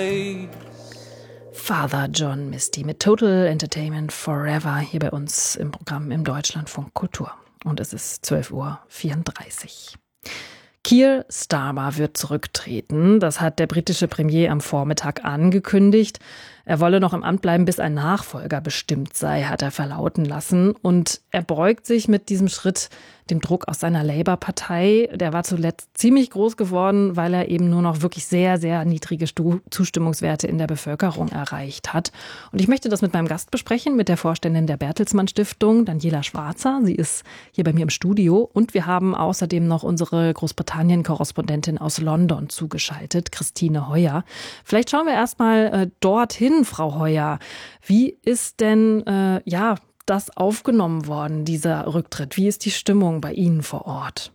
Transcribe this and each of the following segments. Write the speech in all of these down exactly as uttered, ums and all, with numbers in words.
Father John Misty mit Total Entertainment Forever hier bei uns im Programm im Deutschlandfunk Kultur. Und es ist zwölf Uhr vierunddreißig. Keir Starmer wird zurücktreten. Das hat der britische Premier am Vormittag angekündigt. Er wolle noch im Amt bleiben, bis ein Nachfolger bestimmt sei, hat er verlauten lassen. Und er beugt sich mit diesem Schritt dem Druck aus seiner Labour-Partei. Der war zuletzt ziemlich groß geworden, weil er eben nur noch wirklich sehr, sehr niedrige Zustimmungswerte in der Bevölkerung erreicht hat. Und ich möchte das mit meinem Gast besprechen, mit der Vorständin der Bertelsmann Stiftung, Daniela Schwarzer. Sie ist hier bei mir im Studio. Und wir haben außerdem noch unsere Großbritannien-Korrespondentin aus London zugeschaltet, Christine Heuer. Vielleicht schauen wir erst mal äh, dorthin, Frau Heuer. Wie ist denn, äh, ja, das aufgenommen worden, dieser Rücktritt? Wie ist die Stimmung bei Ihnen vor Ort?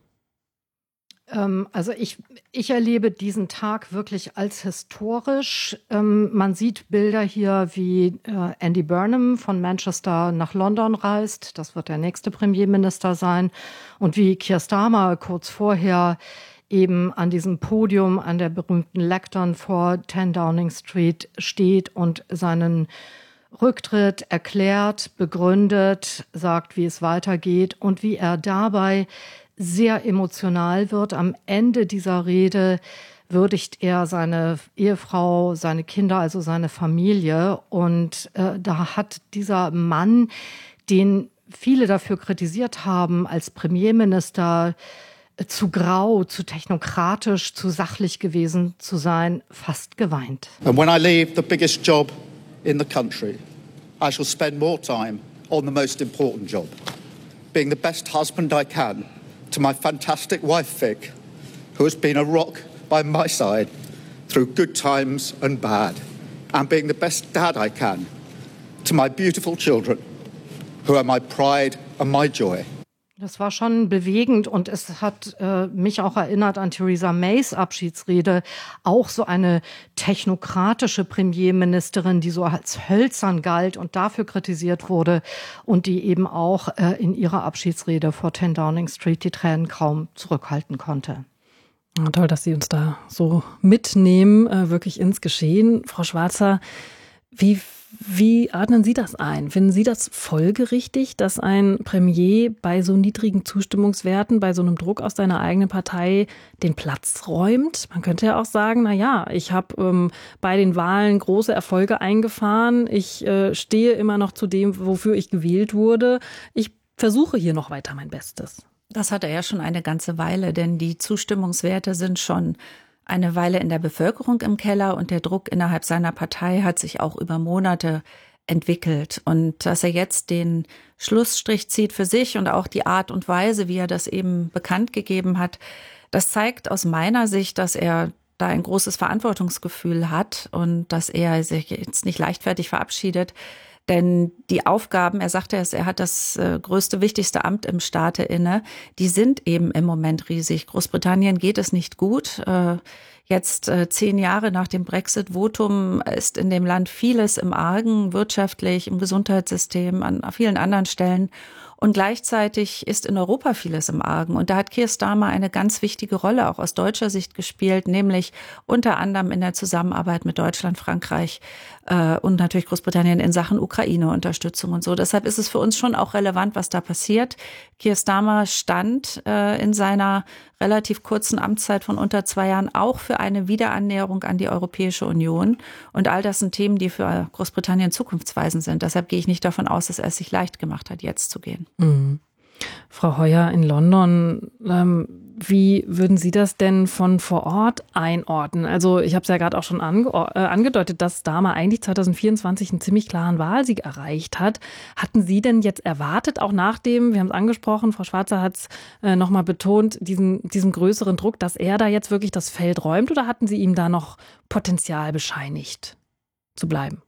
Ähm, also ich, ich erlebe diesen Tag wirklich als historisch. Ähm, man sieht Bilder hier, wie äh, Andy Burnham von Manchester nach London reist. Das wird der nächste Premierminister sein. Und wie Keir Starmer kurz vorher eben an diesem Podium an der berühmten Lectern vor zehn Downing Street steht und seinen Rücktritt erklärt, begründet, sagt, wie es weitergeht und wie er dabei sehr emotional wird. Am Ende dieser Rede würdigt er seine Ehefrau, seine Kinder, also seine Familie. Und äh, da hat dieser Mann, den viele dafür kritisiert haben, als Premierminister äh, zu grau, zu technokratisch, zu sachlich gewesen zu sein, fast geweint. And when I leave the biggest job in the country, I shall spend more time on the most important job, being the best husband I can to my fantastic wife Vic, who has been a rock by my side through good times and bad, and being the best dad I can to my beautiful children, who are my pride and my joy. Das war schon bewegend und es hat äh, mich auch erinnert an Theresa Mays Abschiedsrede. Auch so eine technokratische Premierministerin, die so als hölzern galt und dafür kritisiert wurde und die eben auch äh, in ihrer Abschiedsrede vor zehn Downing Street die Tränen kaum zurückhalten konnte. Ja, toll, dass Sie uns da so mitnehmen, äh, wirklich ins Geschehen. Frau Schwarzer, wie Wie ordnen Sie das ein? Finden Sie das folgerichtig, dass ein Premier bei so niedrigen Zustimmungswerten, bei so einem Druck aus seiner eigenen Partei den Platz räumt? Man könnte ja auch sagen, na ja, ich habe ähm, bei den Wahlen große Erfolge eingefahren. Ich äh, stehe immer noch zu dem, wofür ich gewählt wurde. Ich versuche hier noch weiter mein Bestes. Das hat er ja schon eine ganze Weile, denn die Zustimmungswerte sind schon eine Weile in der Bevölkerung im Keller und der Druck innerhalb seiner Partei hat sich auch über Monate entwickelt. Und dass er jetzt den Schlussstrich zieht für sich und auch die Art und Weise, wie er das eben bekannt gegeben hat, das zeigt aus meiner Sicht, dass er da ein großes Verantwortungsgefühl hat und dass er sich jetzt nicht leichtfertig verabschiedet. Denn die Aufgaben, er sagte es, er hat das äh, größte, wichtigste Amt im Staate inne, die sind eben im Moment riesig. Großbritannien geht es nicht gut. Äh, jetzt äh, zehn Jahre nach dem Brexit-Votum ist in dem Land vieles im Argen, wirtschaftlich, im Gesundheitssystem, an vielen anderen Stellen. Und gleichzeitig ist in Europa vieles im Argen. Und da hat Keir Starmer eine ganz wichtige Rolle auch aus deutscher Sicht gespielt, nämlich unter anderem in der Zusammenarbeit mit Deutschland, Frankreich äh, und natürlich Großbritannien in Sachen Ukraine-Unterstützung und so. Deshalb ist es für uns schon auch relevant, was da passiert. Keir Starmer stand äh, in seiner relativ kurzen Amtszeit von unter zwei Jahren auch für eine Wiederannäherung an die Europäische Union. Und all das sind Themen, die für Großbritannien zukunftsweisend sind. Deshalb gehe ich nicht davon aus, dass er es sich leicht gemacht hat, jetzt zu gehen. Mhm. Frau Heuer in London, ähm, wie würden Sie das denn von vor Ort einordnen? Also ich habe es ja gerade auch schon ange- äh, angedeutet, dass Starmer eigentlich zwanzig vierundzwanzig einen ziemlich klaren Wahlsieg erreicht hat. Hatten Sie denn jetzt erwartet, auch nach dem, wir haben es angesprochen, Frau Schwarzer hat es äh, nochmal betont, diesen, diesen größeren Druck, dass er da jetzt wirklich das Feld räumt, oder hatten Sie ihm da noch Potenzial bescheinigt zu bleiben?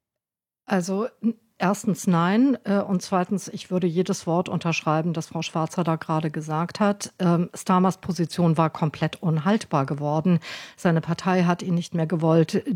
Also erstens nein und zweitens, ich würde jedes Wort unterschreiben, das Frau Schwarzer da gerade gesagt hat. Ähm, Starmers Position war komplett unhaltbar geworden. Seine Partei hat ihn nicht mehr gewollt.